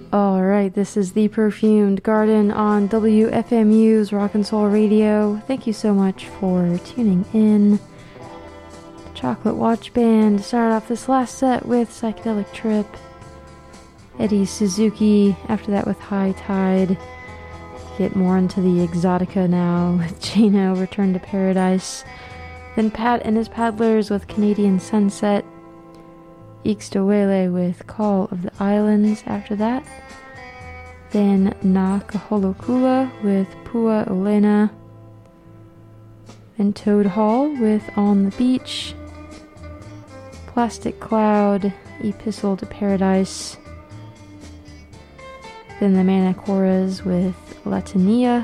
Alright, this is The Perfumed Garden on WFMU's Rock and Soul Radio. Thank you so much for tuning in. The Chocolate Watch Band started off this last set with Psychedelic Trip. Eddie Suzuki, after that with High Tide. Get more into the exotica now with Jano, Return to Paradise. Then Pat and his Paddlers with Canadian Sunset. Ixtawele with Call of the Islands after that. Then Na Kaholokula with Pua Olena. Then Toad Hall with On the Beach. Plastic Cloud, Epistle to Paradise. Then the Manicoras with Latania.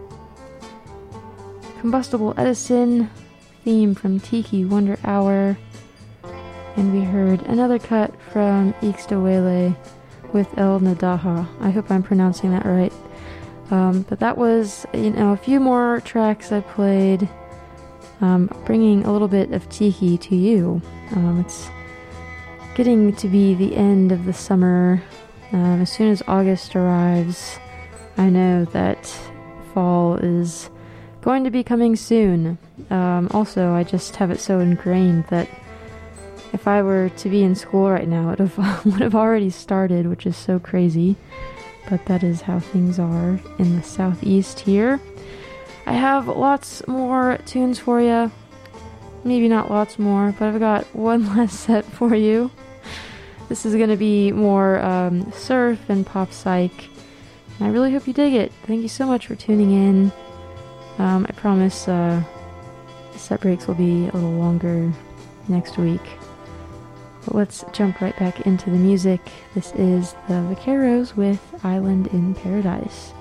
Combustible Edison, theme from Tiki Wonder Hour. And we heard another cut from Ixtawele with El Nadaha. I hope I'm pronouncing that right. But that was, a few more tracks I played, bringing a little bit of Tiki to you. It's getting to be the end of the summer. As soon as August arrives, I know that fall is going to be coming soon. Also, I just have it so ingrained that if I were to be in school right now, it would have already started, which is so crazy. But that is how things are in the southeast here. I have lots more tunes for you. Maybe not lots more, but I've got one last set for you. This is going to be more surf and pop psych. And I really hope you dig it. Thank you so much for tuning in. I promise the set breaks will be a little longer next week. But let's jump right back into the music. This is the Vaqueros with Island in Paradise.